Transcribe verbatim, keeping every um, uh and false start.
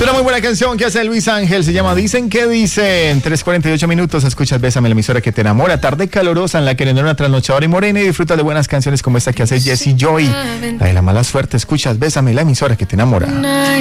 Es una muy buena canción que hace Luis Ángel, se llama Dicen que Dicen. tres cuarenta y ocho minutos, escuchas Bésame, la emisora que te enamora. Tarde calurosa en la que le da una trasnochadora y morena y disfruta de buenas canciones como esta que hace Jessie Joy. La de la mala suerte, escuchas Bésame, la emisora que te enamora.